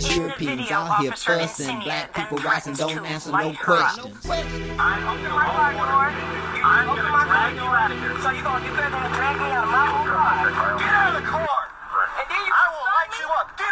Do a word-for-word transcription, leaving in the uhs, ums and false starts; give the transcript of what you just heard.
these Europeans out here fussing, black people rising, don't answer no questions. I'm gonna drag you out of here. So you gonna get there and drag me out of my own car?